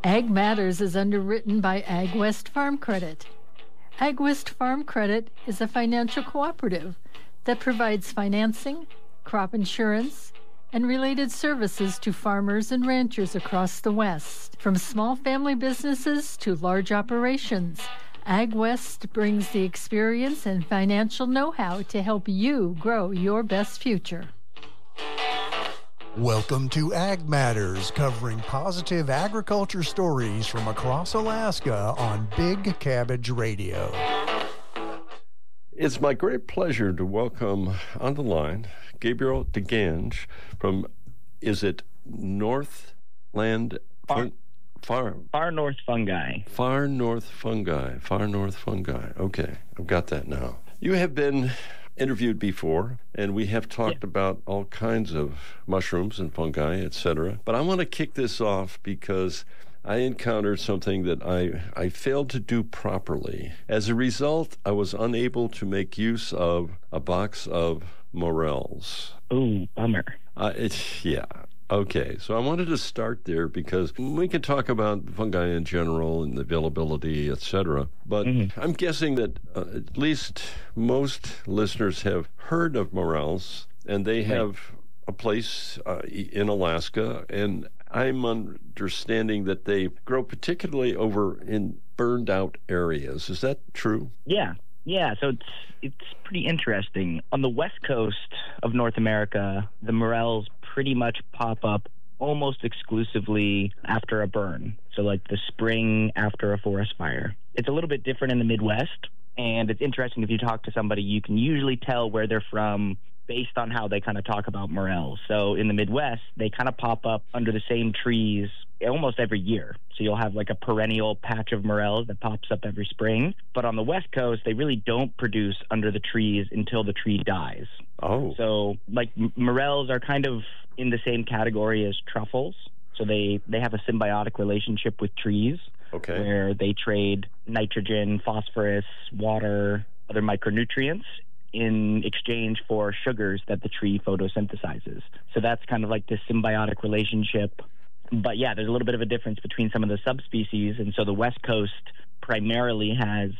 Ag Matters is underwritten by Ag West Farm Credit. Ag West Farm Credit is a financial cooperative that provides financing, crop insurance, and related services to farmers and ranchers across the West. From small family businesses to large operations, Ag West brings the experience and financial know-how to help you grow your best future. Welcome to Ag Matters, covering positive agriculture stories from across Alaska on Big Cabbage Radio. It's my great pleasure to welcome on the line Gabriel DeGange from, is it Northland? Far North Fungi. Far North Fungi. Okay, I've got that now. You have been interviewed before, and we have talked about all kinds of mushrooms and fungi, etc. But I want to kick this off because I encountered something that I failed to do properly. As a result, I was unable to make use of a box of morels. Ooh, bummer. Okay, so I wanted to start there because we can talk about fungi in general and the availability, etc. But I'm guessing that at least most listeners have heard of morels, and they have a place in Alaska, and I'm understanding that they grow particularly over in burned out areas. Is that true? Yeah, so it's pretty interesting. On the west coast of North America, the morels pretty much pop up almost exclusively after a burn. So like the spring after a forest fire. It's a little bit different in the Midwest, and it's interesting if you talk to somebody, you can usually tell where they're from based on how they kind of talk about morels. So in the Midwest, they kind of pop up under the same trees almost every year. So you'll have like a perennial patch of morels that pops up every spring. But on the West Coast, they really don't produce under the trees until the tree dies. Oh. So like morels are kind of in the same category as truffles. So they have a symbiotic relationship with trees. Okay. Where they trade nitrogen, phosphorus, water, other micronutrients in exchange for sugars that the tree photosynthesizes. So that's kind of like this symbiotic relationship. But yeah, there's a little bit of a difference between some of the subspecies. And so the West Coast primarily has